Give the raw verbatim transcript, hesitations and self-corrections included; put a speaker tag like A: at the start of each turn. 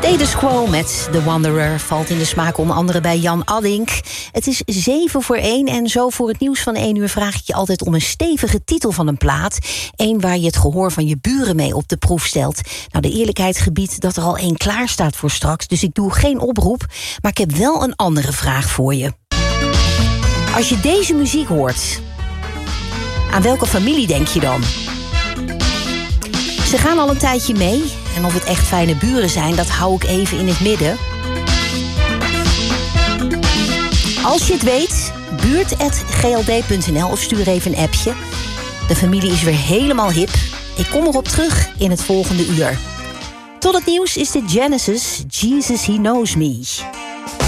A: Status Quo met The Wanderer valt in de smaak onder andere bij Jan Addink. Het is zeven voor één en zo voor het nieuws van één uur vraag ik je altijd om een stevige titel van een plaat. Eén waar je het gehoor van je buren mee op de proef stelt. Nou, de eerlijkheid gebiedt dat er al één klaar staat voor straks, dus ik doe geen oproep. Maar ik heb wel een andere vraag voor je. Als je deze muziek hoort, aan welke familie denk je dan? Ze gaan al een tijdje mee. En of het echt fijne buren zijn, dat hou ik even in het midden. Als je het weet, buurt at g l d punt n l of stuur even een appje. De familie is weer helemaal hip. Ik kom erop terug in het volgende uur. Tot het nieuws is dit Genesis, Jesus He Knows Me.